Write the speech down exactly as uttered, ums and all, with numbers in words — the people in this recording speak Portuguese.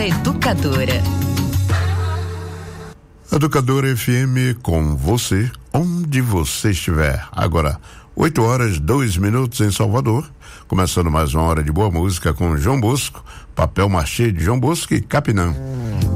Educadora. Educadora F M com você, onde você estiver. Agora, oito horas, dois minutos em Salvador. Começando mais uma hora de boa música com João Bosco, Papel Machê de João Bosco e Capinã.